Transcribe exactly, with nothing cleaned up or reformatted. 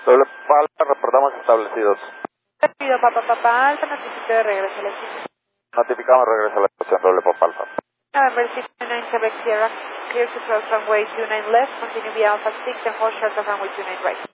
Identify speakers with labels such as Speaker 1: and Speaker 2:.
Speaker 1: Doble Papa Alfa, reportamos establecidos.
Speaker 2: Pido Papa Papa Alfa, notifico de regreso a la estación.
Speaker 1: Notificamos regreso a la estación Doble Papa Alfa.
Speaker 2: November six nine Quebec Sierra, clear to cross runway two nine left, continue via Alpha six and hold short of runway two nine right.